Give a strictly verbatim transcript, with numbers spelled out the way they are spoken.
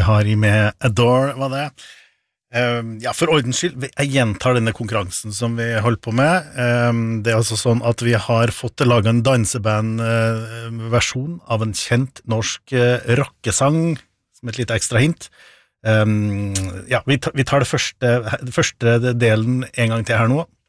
vi har i med Adore, var det. Um, ja, for ordens skyld, jeg gjentar denne konkurransen som vi holder på med. Um, det er altså sånn at vi har fått laget en danseband-versjon uh, av en kjent norsk uh, rockesang, som et lite ekstra hint. Um, ja, vi tar, vi tar det første, det første delen en gang til her nå.